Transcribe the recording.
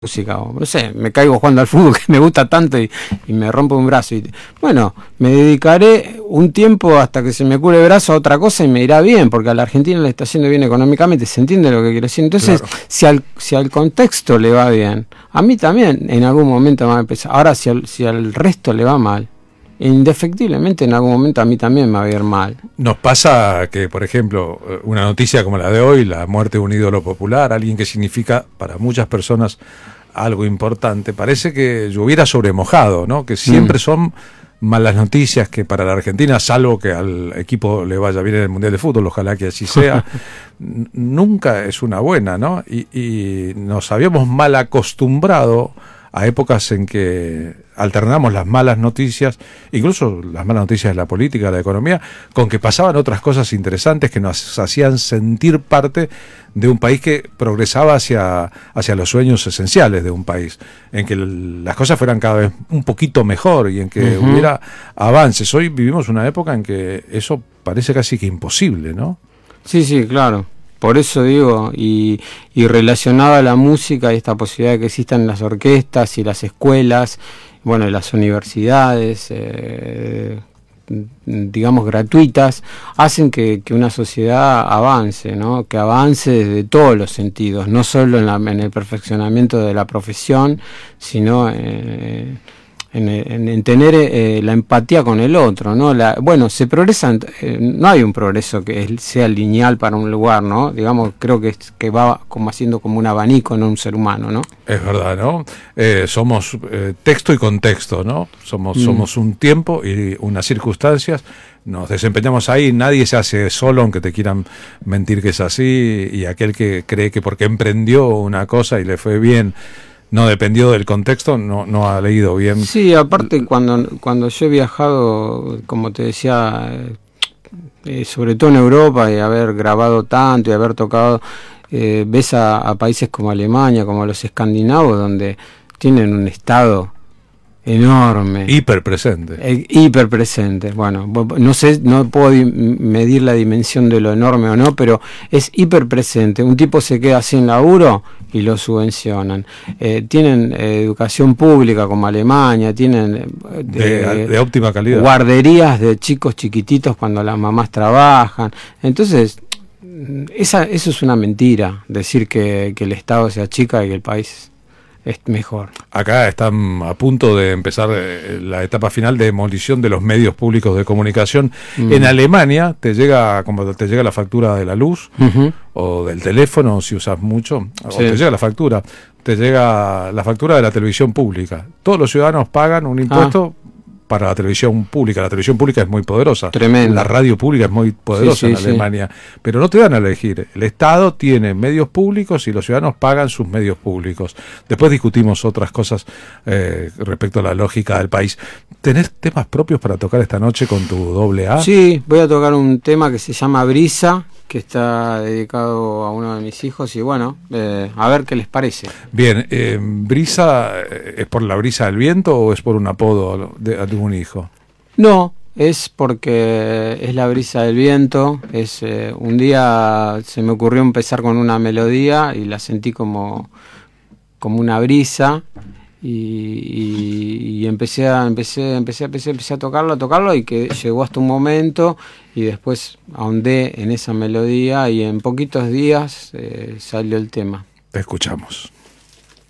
música, o no sé, me caigo jugando al fútbol que me gusta tanto y me rompo un brazo. Bueno, me dedicaré un tiempo hasta que se me cure el brazo a otra cosa y me irá bien, porque a la Argentina le está yendo bien económicamente, ¿se entiende lo que quiero decir? Entonces, claro, si al contexto le va bien, a mí también en algún momento me va a empezar. Ahora, si al resto le va mal, indefectiblemente en algún momento a mí también me va a ir mal. Nos pasa que, por ejemplo, una noticia como la de hoy, la muerte de un ídolo popular, alguien que significa para muchas personas algo importante, parece que lloviera sobre mojado, ¿no? Que siempre son malas noticias que para la Argentina, salvo que al equipo le vaya bien en el Mundial de Fútbol, ojalá que así sea, nunca es una buena, ¿no? Y nos habíamos mal acostumbrado a épocas en que alternamos las malas noticias, incluso las malas noticias de la política, de la economía, con que pasaban otras cosas interesantes que nos hacían sentir parte de un país que progresaba hacia los sueños esenciales de un país, en que las cosas fueran cada vez un poquito mejor y en que hubiera avances. Hoy vivimos una época en que eso parece casi que imposible, ¿no? Sí, sí, claro. Por eso digo, y relacionado a la música y esta posibilidad de que existan las orquestas y las escuelas, bueno, y las universidades, digamos, gratuitas, hacen que una sociedad avance, ¿no? Que avance desde todos los sentidos, no solo en el perfeccionamiento de la profesión, sino en tener la empatía con el otro, ¿no? Bueno, se progresa, no hay un progreso que sea lineal para un lugar, ¿no? Digamos, creo que va como haciendo como un abanico en un ser humano, ¿no? Es verdad, ¿no? Somos texto y contexto, ¿no? Somos un tiempo y unas circunstancias, nos desempeñamos ahí, nadie se hace solo, aunque te quieran mentir que es así, y aquel que cree que porque emprendió una cosa y le fue bien, no dependió del contexto, no ha leído bien. Sí, aparte cuando yo he viajado, como te decía, sobre todo en Europa, y haber grabado tanto y haber tocado, ves a países como Alemania, como los escandinavos, donde tienen un estado enorme, hiperpresente. Bueno, no sé, no puedo medir la dimensión de lo enorme o no, pero es hiperpresente. Un tipo se queda sin laburo y lo subvencionan. Tienen educación pública como Alemania, tienen de óptima calidad, guarderías de chicos chiquititos cuando las mamás trabajan. Entonces, eso es una mentira, decir que el Estado se achica y que el país es mejor. Acá están a punto de empezar la etapa final de demolición de los medios públicos de comunicación. En Alemania como te llega la factura de la luz o del teléfono, si usas mucho, o te llega la factura de la televisión pública. Todos los ciudadanos pagan un impuesto para la televisión pública. La televisión pública es muy poderosa. Tremendo. La radio pública es muy poderosa en Alemania. Pero no te dan a elegir. El Estado tiene medios públicos y los ciudadanos pagan sus medios públicos. Después discutimos otras cosas respecto a la lógica del país. ¿Tenés temas propios para tocar esta noche con tu AA? Sí, voy a tocar un tema que se llama Brisa, que está dedicado a uno de mis hijos, y bueno, a ver qué les parece. Bien, ¿Brisa es por la brisa del viento o es por un apodo de algún hijo? No, es porque es la brisa del viento. Un día se me ocurrió empezar con una melodía y la sentí como una brisa, y empecé a tocarlo y que llegó hasta un momento, y después ahondé en esa melodía y en poquitos días salió el tema. Te escuchamos.